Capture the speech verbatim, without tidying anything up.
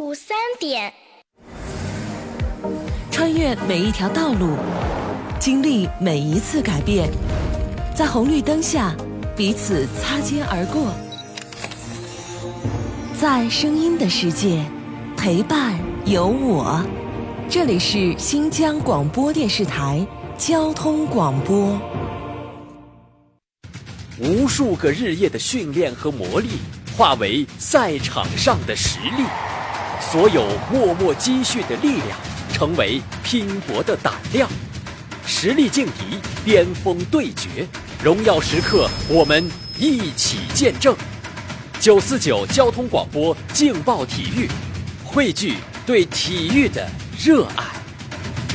路三点。 穿越每一条道路，经历每一次改变，在红绿灯下彼此擦肩而过，在声音的世界陪伴有我。这里是新疆广播电视台交通广播。 无数个日夜的训练和磨砺化为赛场上的实力，所有默默积蓄的力量成为拼搏的胆量。实力劲敌，巅峰对决，荣耀时刻我们一起见证。九四九交通广播劲爆体育，汇聚对体育的热爱。